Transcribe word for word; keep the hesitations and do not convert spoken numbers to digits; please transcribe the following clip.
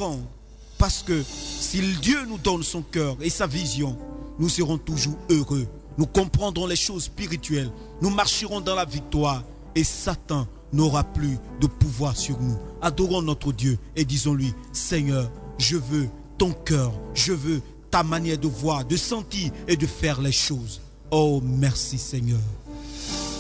comprendre. Parce que si Dieu nous donne son cœur et sa vision, nous serons toujours heureux. Nous comprendrons les choses spirituelles. Nous marcherons dans la victoire. Et Satan n'aura plus de pouvoir sur nous. Adorons notre Dieu et disons-lui, Seigneur, je veux ton cœur. Je veux ta manière de voir, de sentir et de faire les choses. Oh, merci Seigneur.